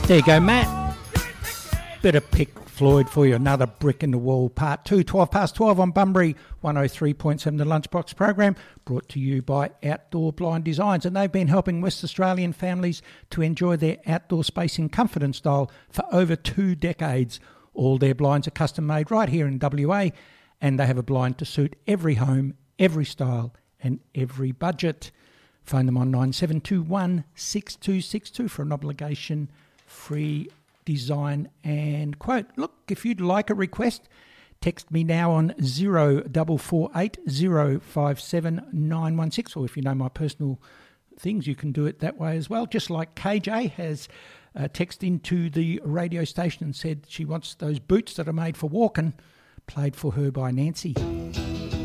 There you go, Matt. Bit of Pink Floyd for you. Another brick in the wall, part 2, 12 past 12 on Bunbury 103.7, the Lunchbox program, brought to you by Outdoor Blind Designs. And they've been helping West Australian families to enjoy their outdoor space in comfort and style for over 2 decades. All their blinds are custom made right here in WA, and they have a blind to suit every home, every style and every budget. Phone them on 9721 6262 for an obligation-free design and quote. Look, if you'd like a request, text me now on 0448 057 916, or if you know my personal things, you can do it that way as well. Just like KJ has texted into the radio station and said she wants those boots that are made for walking played for her by Nancy.